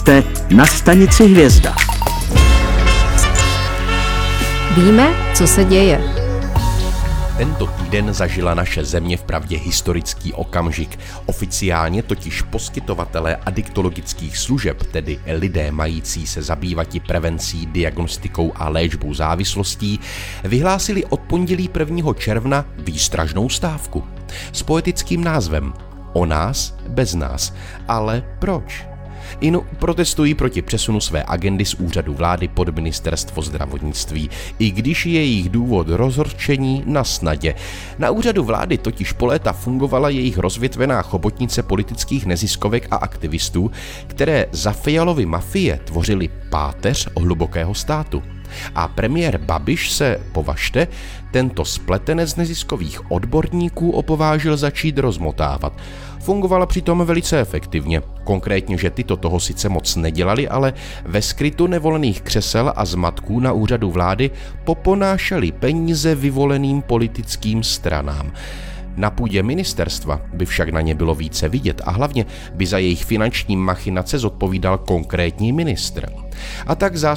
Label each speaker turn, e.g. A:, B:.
A: jste na stanici Hvězda.
B: Víme, co se děje.
C: Tento týden zažila naše země vpravdě historický okamžik. Oficiálně totiž poskytovatelé adiktologických služeb, tedy lidé mající se zabývati prevencí, diagnostikou a léčbou závislostí, vyhlásili od pondělí 1. června výstražnou stávku. S poetickým názvem O nás, bez nás. Ale proč? Protestují proti přesunu své agendy z úřadu vlády pod ministerstvo zdravotnictví, i když je jejich důvod rozhořčení na snadě. Na úřadu vlády totiž po léta fungovala jejich rozvětvená chobotnice politických neziskovek a aktivistů, které za Fialovy mafie tvořily páteř hlubokého státu. A premiér Babiš se, považte, tento spletenec neziskových odborníků opovážil začít rozmotávat. Fungovala přitom velice efektivně. Konkrétně, že tyto toho sice moc nedělali, ale ve skrytu nevolených křesel a zmatků na úřadu vlády poponášeli peníze vyvoleným politickým stranám. Na půdě ministerstva by však na ně bylo více vidět a hlavně by za jejich finanční machinace zodpovídal konkrétní ministr. A tak